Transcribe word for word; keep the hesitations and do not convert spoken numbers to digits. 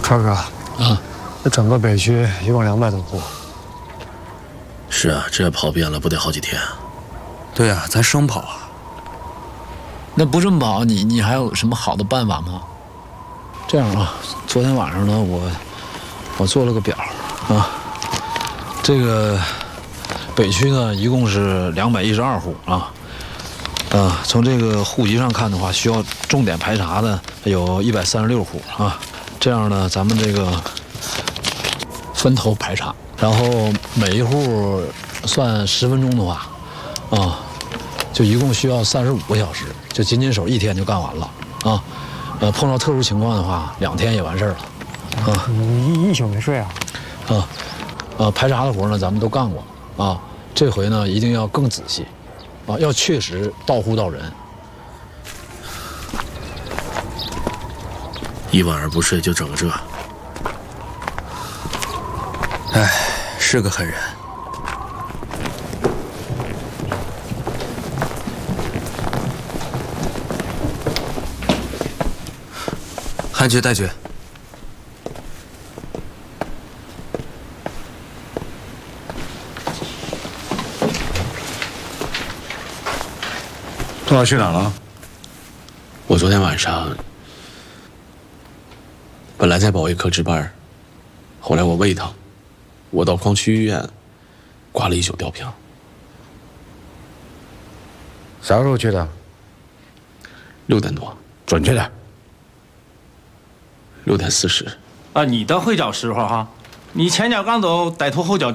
川哥啊， 这整个北区一共两百多户。 是啊，这跑遍了不得好几天啊。 对啊，咱生跑啊。 那不这么跑，你你还有什么好的办法吗？这样啊，昨天晚上呢，我我做了个表啊，这个北区呢一共是两百一十二户啊。啊，从这个户籍上看的话，需要重点排查的有一百三十六户啊。这样呢，咱们这个分头排查，然后每一户算十分钟的话，啊，就一共需要三十五个小时，就仅仅手一天就干完了啊。呃，碰到特殊情况的话，两天也完事儿了啊。 你一一宿没睡啊？ 啊，呃，排查的活呢，咱们都干过啊。这回呢，一定要更仔细。啊，要确实到户到人。 一晚上不睡就整个这， 哎，是个狠人。汉爵带爵。 杜老去哪儿了？ 我昨天晚上本来在保卫科值班，后来我胃疼，我到矿区医院挂了一宿吊瓶。 啥时候去的？ 六点多。 准确点。 六点四十。 啊，你的会找时候哈，你前脚刚走，歹徒后脚。